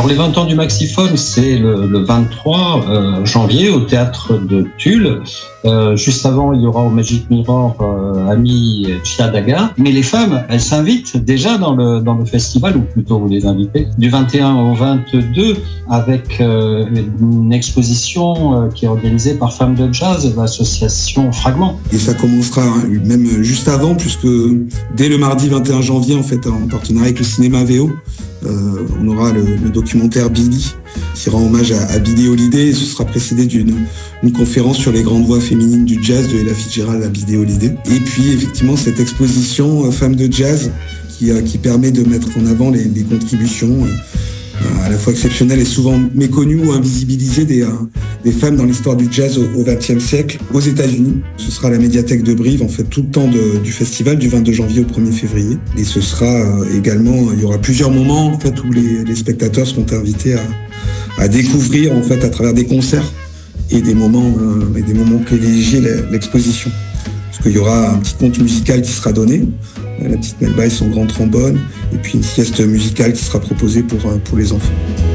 Alors les 20 ans du Maxiphone, c'est le 23 janvier au théâtre de Tulle. Juste avant, il y aura au Magic Mirror Ami Chiadaga. Mais les femmes, elles s'invitent déjà dans le festival, ou plutôt vous les invitez, du 21 au 22 avec une exposition qui est organisée par Femmes de Jazz, l'association Fragment. Et ça commencera même juste avant, puisque dès le mardi 21 janvier, en fait, en partenariat avec le cinéma VO, on aura le documentaire Billy, qui rend hommage à Billie Holiday, et ce sera précédé d'une conférence sur les grandes voix féminines du jazz de Ella Fitzgerald à Billie Holiday. Et puis effectivement cette exposition Femmes de Jazz qui permet de mettre en avant les contributions à la fois exceptionnelles et souvent méconnues ou invisibilisées des femmes dans l'histoire du jazz au XXe siècle aux États-Unis. Ce sera à la médiathèque de Brive, en fait, tout le temps du festival, du 22 janvier au 1er février. Et ce sera également, il y aura plusieurs moments, en fait, où les spectateurs seront invités à découvrir, en fait, à travers des concerts et des moments privilégiés l'exposition. Parce qu'il y aura un petit conte musical qui sera donné, la petite Melba et son grand trombone, et puis une sieste musicale qui sera proposée pour les enfants.